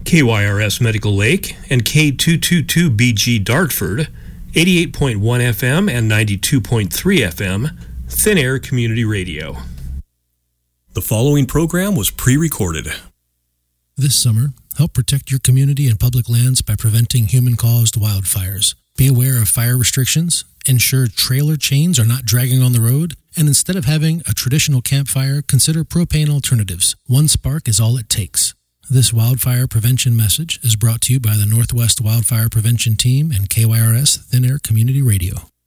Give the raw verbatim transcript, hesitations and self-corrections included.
K Y R S Medical Lake and K two twenty-two B G Dartford, eighty-eight point one F M and ninety-two point three F M, Thin Air Community Radio. The following program was pre-recorded. This summer, help protect your community and public lands by preventing human-caused wildfires. Be aware of fire restrictions, ensure trailer chains are not dragging on the road, and instead of having a traditional campfire, consider propane alternatives. One spark is all it takes. This wildfire prevention message is brought to you by the Northwest Wildfire Prevention Team and K Y R S Thin Air Community Radio.